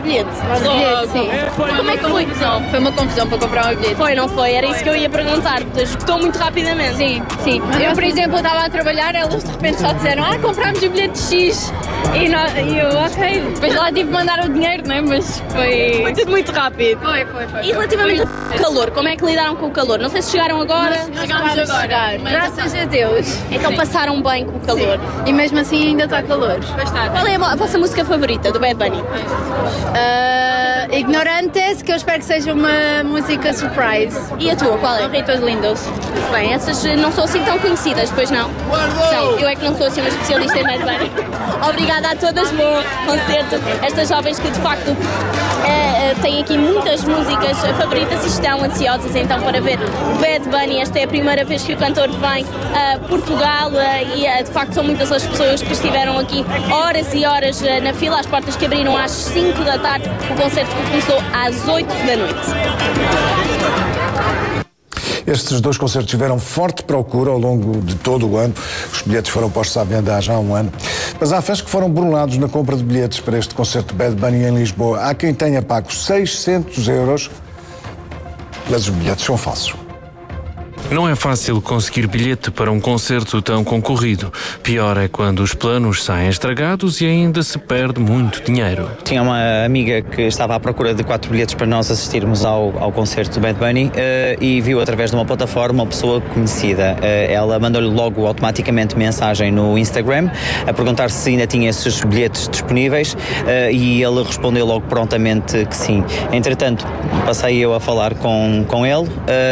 bilhete? O bilhete, sim. Como é que foi? Foi uma confusão para comprar um bilhete. Foi, não foi? Era isso que eu ia perguntar. Esgotou muito rapidamente. Sim. Eu, por exemplo, estava a trabalhar, elas de repente só disseram: comprámos o bilhete X. E eu, ok. Depois lá tive de mandar o dinheiro, não é? Mas Foi tudo muito rápido. Foi. E relativamente ao calor, como é que lidaram com o calor? Não sei se chegaram agora. Chegámos agora. Graças a Deus. Então passaram bem com o calor. E mesmo assim ainda está calor. Qual é a vossa música favorita do Bad Bunny? Ignorantes, que eu espero que seja uma música surprise. E a tua, qual é? Ritos Lindos. Bem, essas não são assim tão conhecidas, pois não? São. Eu é que não sou assim uma especialista em Bad Bunny. Obrigada a todas, bom concerto. Estas jovens que de facto têm aqui muitas músicas favoritas e estão ansiosas então para ver o Bad Bunny. Esta é a primeira vez que o cantor vem a Portugal e de facto são muitas as pessoas que estiveram aqui horas e horas na fila, as portas que abriram às 5 da tarde, o concerto que começou às 8 da noite. Estes dois concertos tiveram forte procura ao longo de todo o ano. Os bilhetes foram postos à venda há já um ano. Mas há fãs que foram burlados na compra de bilhetes para este concerto de Bad Bunny em Lisboa. Há quem tenha pago 600 €, mas os bilhetes são falsos. Não é fácil conseguir bilhete para um concerto tão concorrido. Pior é quando os planos saem estragados e ainda se perde muito dinheiro. Tinha uma amiga que estava à procura de 4 bilhetes para nós assistirmos ao concerto do Bad Bunny e viu através de uma plataforma uma pessoa conhecida. Ela mandou-lhe logo automaticamente mensagem no Instagram a perguntar se ainda tinha esses bilhetes disponíveis e ele respondeu logo prontamente que sim. Entretanto, passei eu a falar com ele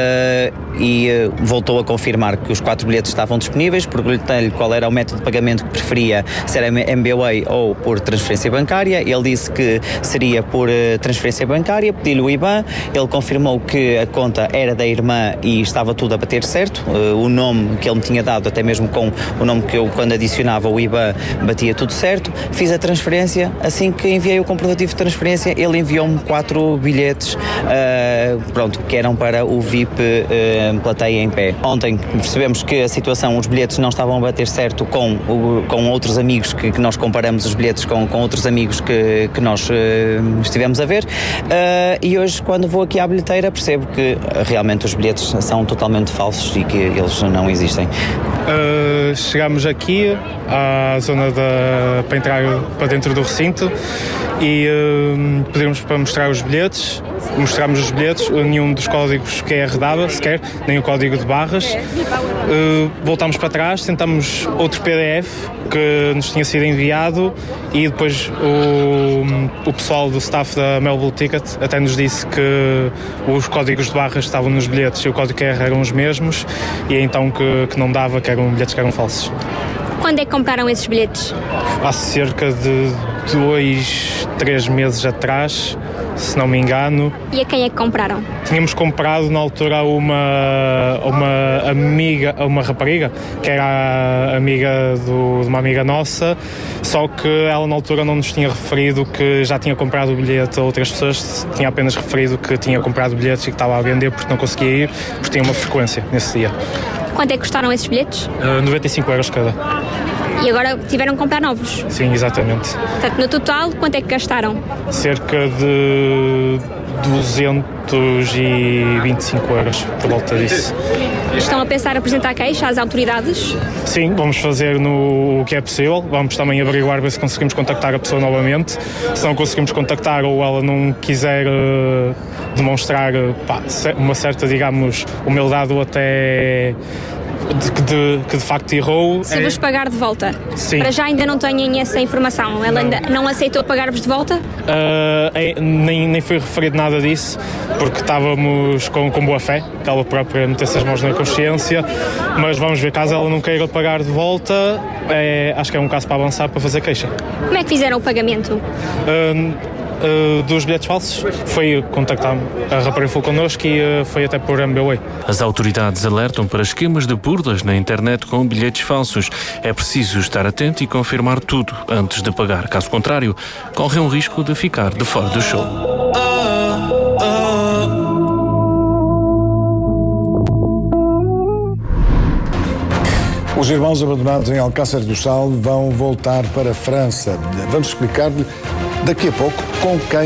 e voltou a confirmar que os 4 bilhetes estavam disponíveis, perguntei-lhe qual era o método de pagamento que preferia, se era MBWay ou por transferência bancária. Ele disse que seria por transferência bancária, pedi-lhe o IBAN, ele confirmou que a conta era da irmã e estava tudo a bater certo, o nome que ele me tinha dado, até mesmo com o nome que eu quando adicionava o IBAN batia tudo certo, fiz a transferência, assim que enviei o comprovativo de transferência ele enviou-me 4 bilhetes que eram para o VIP plateia em pé. Ontem percebemos que a situação, os bilhetes não estavam a bater certo com outros amigos que nós comparamos os bilhetes com outros amigos que nós estivemos a ver e hoje quando vou aqui à bilheteira percebo que realmente os bilhetes são totalmente falsos e que eles não existem. Chegámos aqui à zona para entrar para dentro do recinto e pedimos para mostrar os bilhetes. Mostramos os bilhetes, nenhum dos códigos QR dava sequer, nem o código de barras. Voltámos para trás, tentamos outro PDF que nos tinha sido enviado e depois o pessoal do staff da Melbourne Ticket até nos disse que os códigos de barras estavam nos bilhetes e o código QR eram os mesmos e então que não dava, que eram bilhetes que eram falsos. Quando é que compraram esses bilhetes? Há cerca de 2-3 meses atrás, se não me engano. E a quem é que compraram? Tínhamos comprado na altura uma uma rapariga, que era amiga de uma amiga nossa, só que ela na altura não nos tinha referido que já tinha comprado o bilhete a outras pessoas, tinha apenas referido que tinha comprado bilhetes e que estava a vender porque não conseguia ir, porque tinha uma frequência nesse dia. Quanto é que custaram esses bilhetes? 95 € cada. E agora tiveram que comprar novos? Sim, exatamente. Portanto, no total, quanto é que gastaram? Cerca de 225 € por volta disso. Estão a pensar apresentar queixa às autoridades? Sim, vamos fazer no que é possível. Vamos também averiguar ver se conseguimos contactar a pessoa novamente. Se não conseguimos contactar ou ela não quiser demonstrar uma certa, digamos, humildade ou até que de facto errou. Se vos pagar de volta? Sim. Para já ainda não têm essa informação. Ela ainda não aceitou pagar-vos de volta? Nem foi referido nada disso, porque estávamos com boa fé, que ela própria metesse as mãos na consciência, mas vamos ver, caso ela não queira pagar de volta, acho que é um caso para avançar para fazer queixa. Como é que fizeram o pagamento? Dos bilhetes falsos, foi contactar a rapariga falou connosco e foi até por MBWay. As autoridades alertam para esquemas de burlas na internet com bilhetes falsos. É preciso estar atento e confirmar tudo antes de pagar. Caso contrário, corre um risco de ficar de fora do show. Os irmãos abandonados em Alcácer do Sal vão voltar para a França. Vamos explicar-lhe daqui a pouco com quem